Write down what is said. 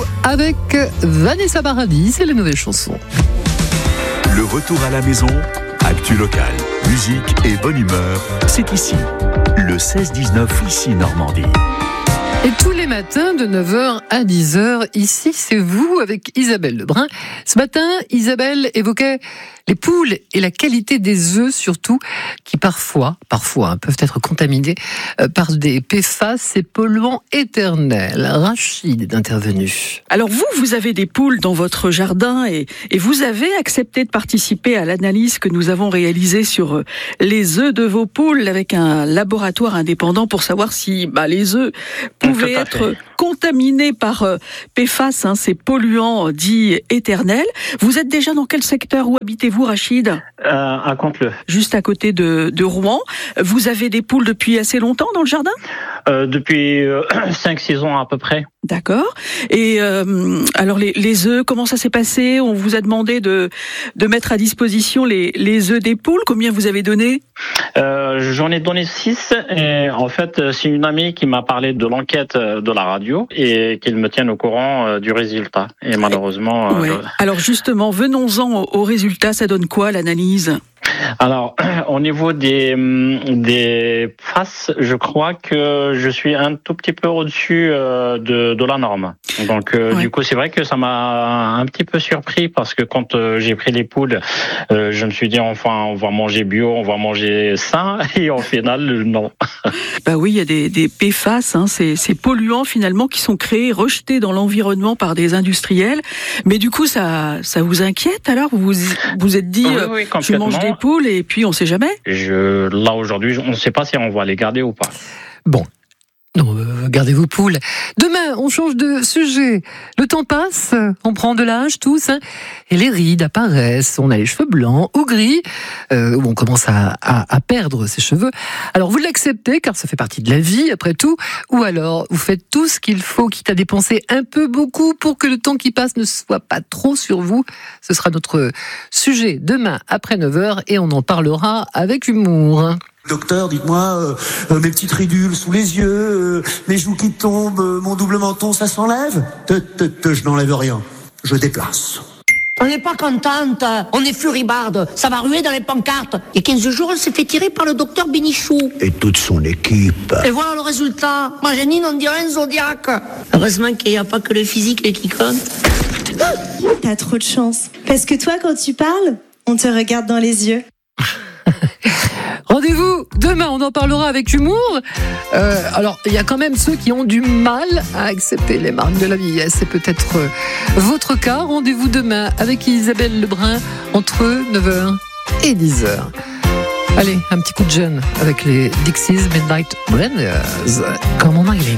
avec Vanessa Paradis, c'est la nouvelle chanson. Le retour à la maison, actu locale, musique et bonne humeur, c'est ici. Le 16-19 ici Normandie. Et tous les matins de 9h à 10h, ici c'est vous avec Isabelle Lebrun. Ce matin, Isabelle évoquait les poules et la qualité des œufs surtout, qui parfois peuvent être contaminés par des PFAS, ces polluants éternels. Rachid est intervenu. Alors vous avez des poules dans votre jardin et vous avez accepté de participer à l'analyse que nous avons réalisée sur les œufs de vos poules avec un laboratoire indépendant pour savoir si les œufs pouvaient être contaminés par PFAS, ces polluants dits éternels. Vous êtes déjà dans quel secteur? Où habitez-vous, Rachid? À Conteleu. Juste à côté de Rouen. Vous avez des poules depuis assez longtemps dans le jardin? Depuis 5-6 ans à peu près. D'accord. Et alors les œufs, comment ça s'est passé? On vous a demandé de mettre à disposition les œufs des poules. Combien vous avez donné? J'en ai donné 6. Et en fait, c'est une amie qui m'a parlé de l'enquête de la radio et qu'il me tienne au courant du résultat. Et malheureusement... Ouais. Alors justement, venons-en au résultat. Ça donne quoi l'analyse? Alors, au niveau des faces, je crois que je suis un tout petit peu au-dessus de la norme. Donc, Du coup, c'est vrai que ça m'a un petit peu surpris parce que quand j'ai pris les poules, je me suis dit, enfin, on va manger bio, on va manger sain, et au final, non. Oui, il y a des PFAS, ces polluants finalement qui sont créés, rejetés dans l'environnement par des industriels. Mais du coup, ça vous inquiète alors? Vous êtes dit, oui, je mange des poules et puis on sait jamais? Là aujourd'hui, on ne sait pas si on va les garder ou pas. Bon. Non, gardez vos poules. Demain, on change de sujet. Le temps passe, on prend de l'âge tous, et les rides apparaissent. On a les cheveux blancs ou gris, où on commence à perdre ses cheveux. Alors vous l'acceptez, car ça fait partie de la vie, après tout, ou alors vous faites tout ce qu'il faut, quitte à dépenser un peu beaucoup pour que le temps qui passe ne soit pas trop sur vous. Ce sera notre sujet demain après 9h, et on en parlera avec humour. Docteur, dites-moi, mes petites ridules sous les yeux, mes joues qui tombent, mon double menton, ça s'enlève? Je n'enlève rien, je déplace. On n'est pas contente, on est furibarde, ça va ruer dans les pancartes. Il y a 15 jours, on s'est fait tirer par le docteur Bénichou. Et toute son équipe. Et voilà le résultat. Moi, Janine, on dirait un zodiaque. Heureusement qu'il n'y a pas que le physique qui compte. T'as trop de chance. Parce que toi, quand tu parles, on te regarde dans les yeux. Rendez-vous demain, on en parlera avec humour. Alors, il y a quand même ceux qui ont du mal à accepter les marques de la vieillesse. C'est peut-être votre cas. Rendez-vous demain avec Isabelle Lebrun entre 9h et 10h. Allez, un petit coup de jeune avec les Dixies Midnight Brothers. Come on, Eileen.